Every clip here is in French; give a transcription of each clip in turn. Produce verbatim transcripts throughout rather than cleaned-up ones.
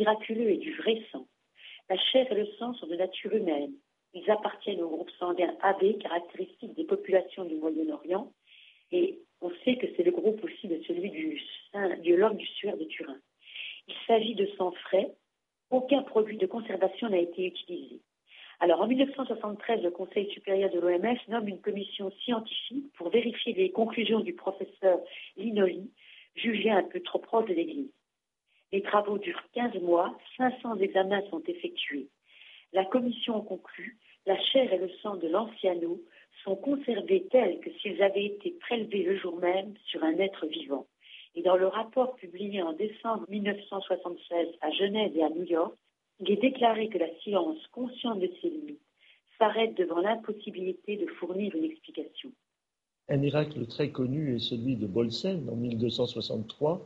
miraculeux est du vrai sang. La chair et le sang sont de nature humaine. Ils appartiennent au groupe sanguin A B, caractéristique des populations du Moyen-Orient. Et on sait que c'est le groupe aussi de celui du, de l'homme du suaire de Turin. Il s'agit de sang frais. Aucun produit de conservation n'a été utilisé. Alors, en dix-neuf cent soixante-treize, le Conseil supérieur de l'O M S nomme une commission scientifique pour vérifier les conclusions du professeur Linoli, jugé un peu trop proche de l'Église. Les travaux durent quinze mois, cinq cents examens sont effectués. La commission conclut, la chair et le sang de l'anciano sont conservés tels que s'ils avaient été prélevés le jour même sur un être vivant. Et dans le rapport publié en décembre dix-neuf cent soixante-seize à Genève et à New York, il est déclaré que la science, consciente de ses limites, s'arrête devant l'impossibilité de fournir une explication. Un miracle très connu est celui de Bolsène en mille deux cent soixante-trois.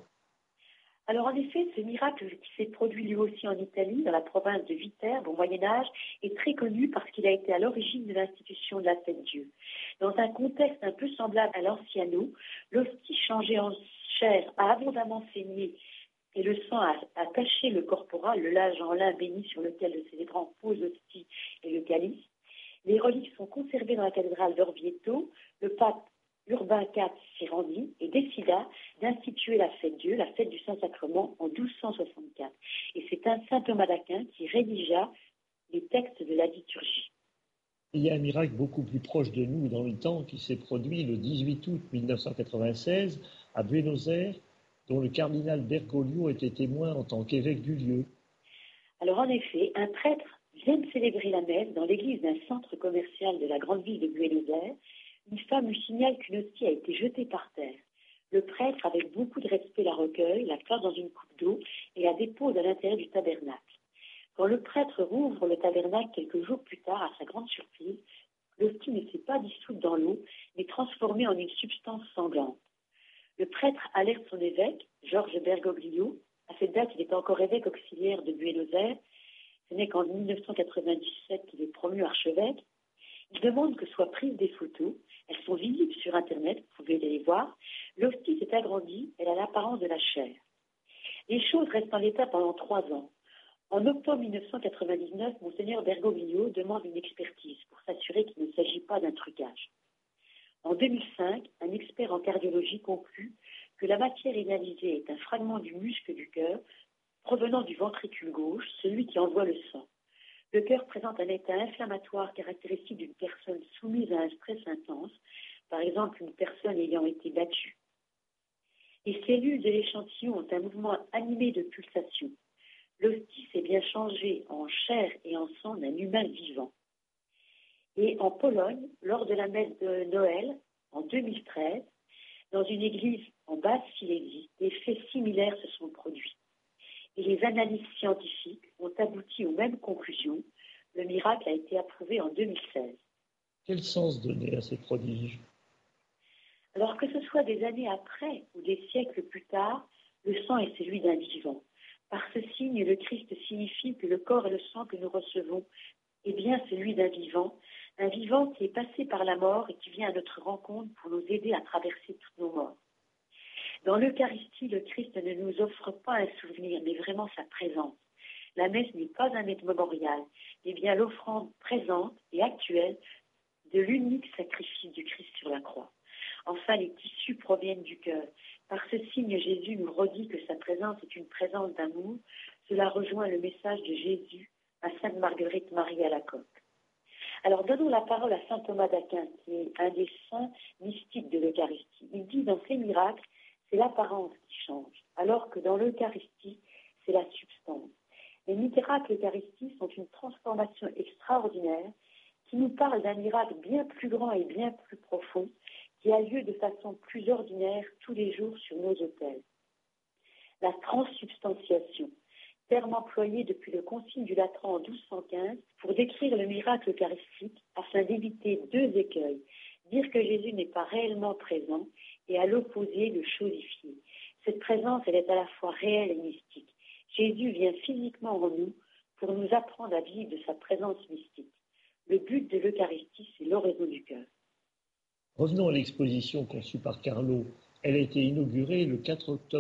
Alors en effet, ce miracle qui s'est produit lui aussi en Italie, dans la province de Viterbe au Moyen-Âge, est très connu parce qu'il a été à l'origine de l'institution de la fête Dieu. Dans un contexte un peu semblable à l'anciano, l'hostie changée en chair a abondamment saigné et le sang a, a taché le corporal, le linge en lin béni sur lequel le célébrant pose l'hostie et le calice. Les reliques sont conservées dans la cathédrale d'Orvieto. Le pape Urbain quatre s'y rendit et décida d'instituer la fête Dieu, la fête du Saint-Sacrement, en douze cent soixante-quatre. Et c'est un saint Thomas d'Aquin qui rédigea les textes de la liturgie. Il y a un miracle beaucoup plus proche de nous dans le temps qui s'est produit le dix-huit août mille neuf cent quatre-vingt-seize à Buenos Aires, dont le cardinal Bergoglio était témoin en tant qu'évêque du lieu. Alors en effet, un prêtre vient de célébrer la messe dans l'église d'un centre commercial de la grande ville de Buenos Aires. Une femme lui signale qu'une hostie a été jetée par terre. Le prêtre, avec beaucoup de respect, la recueille, la classe dans une coupe d'eau et la dépose à l'intérieur du tabernacle. Quand le prêtre rouvre le tabernacle quelques jours plus tard, à sa grande surprise, l'hostie ne s'est pas dissoute dans l'eau, mais transformée en une substance sanglante. Le prêtre alerte son évêque, Georges Bergoglio. À cette date, il est encore évêque auxiliaire de Buenos Aires. Ce n'est qu'en dix-neuf cent quatre-vingt-dix-sept qu'il est promu archevêque. Il demande que soient prises des photos. Elles sont visibles sur Internet, vous pouvez les voir. L'hostie s'est agrandie, elle a l'apparence de la chair. Les choses restent en l'état pendant trois ans. En octobre dix-neuf cent quatre-vingt-dix-neuf, Monseigneur Bergoglio demande une expertise pour s'assurer qu'il ne s'agit pas d'un trucage. En deux mille cinq, un expert en cardiologie conclut que la matière analysée est un fragment du muscle du cœur provenant du ventricule gauche, celui qui envoie le sang. Le cœur présente un état inflammatoire caractéristique d'une personne soumise à un stress intense, par exemple une personne ayant été battue. Les cellules de l'échantillon ont un mouvement animé de pulsation. L'hostie s'est bien changée en chair et en sang d'un humain vivant. Et en Pologne, lors de la messe de Noël, en deux mille treize, dans une église en Basse-Silésie, des faits similaires se sont produits. Et les analyses scientifiques ont abouti aux mêmes conclusions. Le miracle a été approuvé en deux mille seize. Quel sens donner à ces prodiges ? Alors que ce soit des années après ou des siècles plus tard, le sang est celui d'un vivant. Par ce signe, le Christ signifie que le corps et le sang que nous recevons est bien celui d'un vivant, un vivant qui est passé par la mort et qui vient à notre rencontre pour nous aider à traverser toutes nos morts. Dans l'Eucharistie, le Christ ne nous offre pas un souvenir, mais vraiment sa présence. La messe n'est pas un mémorial, mais bien l'offrande présente et actuelle de l'unique sacrifice du Christ sur la croix. Enfin, les tissus proviennent du cœur. Par ce signe, Jésus nous redit que sa présence est une présence d'amour. Cela rejoint le message de Jésus à Sainte Marguerite Marie Alacoque. Alors, donnons la parole à saint Thomas d'Aquin, qui est un des saints mystiques de l'Eucharistie. Il dit dans ces miracles, c'est l'apparence qui change, alors que dans l'Eucharistie, c'est la substance. Les miracles eucharistiques sont une transformation extraordinaire qui nous parle d'un miracle bien plus grand et bien plus profond qui a lieu de façon plus ordinaire tous les jours sur nos autels. La transsubstantiation, terme employé depuis le Concile du Latran en douze cent quinze pour décrire le miracle eucharistique afin d'éviter deux écueils, dire que Jésus n'est pas réellement présent et à l'opposé le chosifier. Cette présence, elle est à la fois réelle et mystique. Jésus vient physiquement en nous pour nous apprendre à vivre de sa présence mystique. Le but de l'Eucharistie, c'est l'oraison du cœur. Revenons à l'exposition conçue par Carlo. Elle a été inaugurée le quatre octobre